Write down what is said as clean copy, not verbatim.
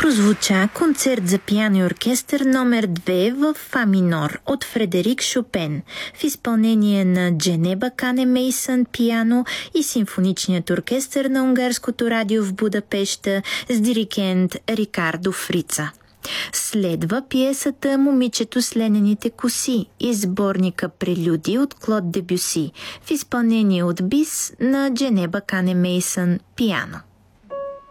прозвуча концерт за пиано и оркестър номер 2 в фа минор от Фредерик Шопен в изпълнение на Дженеба Кане Мейсън пиано и симфоничният оркестър на Унгарското радио в Будапеща с диригент Рикардо Фрица. Следва пиесата "Момичето с ленените коси" и сборника "Прелюди" от Клод Дебюси в изпълнение от бис на Дженеба Кане Мейсън пиано.